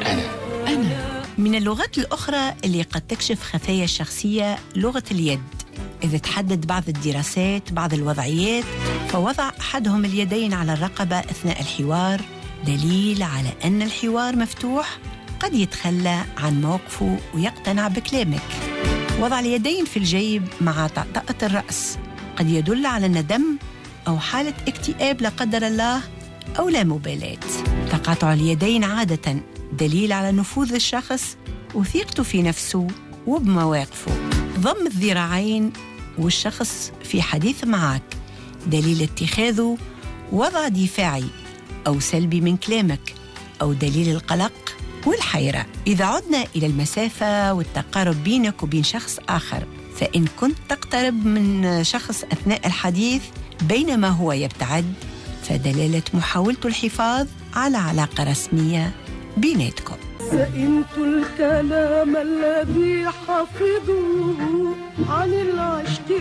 أنا. من اللغات الأخرى اللي قد تكشف خفايا الشخصية لغة اليد. إذا تحدد بعض الدراسات بعض الوضعيات فوضع أحدهم اليدين على الرقبة أثناء الحوار دليل على أن الحوار مفتوح، قد يتخلى عن موقفه ويقتنع بكلامك. وضع اليدين في الجيب مع طأطأة الرأس قد يدل على الندم أو حالة اكتئاب لا قدر الله أو لا مبالاة. تقاطع اليدين عادة دليل على نفوذ الشخص وثقته في نفسه وبمواقفه. ضم الذراعين والشخص في حديث معك دليل اتخاذه وضع دفاعي أو سلبي من كلامك أو دليل القلق والحيرة. إذا عدنا إلى المسافة والتقارب بينك وبين شخص آخر، فإن كنت تقترب من شخص أثناء الحديث بينما هو يبتعد، فدلالة محاولته الحفاظ على علاقة رسمية بيناتكم. سئمت الكلام الذي حفظه عن